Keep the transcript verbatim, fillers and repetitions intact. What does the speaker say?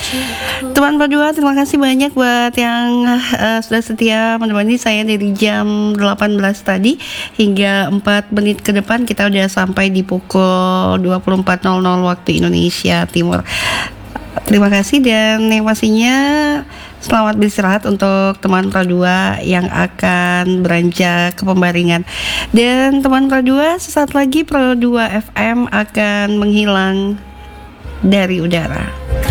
Teman berdua, terima kasih banyak buat yang uh, sudah setia menemani saya dari jam delapan belas tadi hingga empat menit ke depan. Kita udah sampai di pukul dua puluh empat nol nol waktu Indonesia Timur. Terima kasih dan yang pastinya selamat beristirahat untuk teman Pradua yang akan beranjak ke pembaringan. Dan teman Pradua, sesaat lagi Pradua F M akan menghilang dari udara.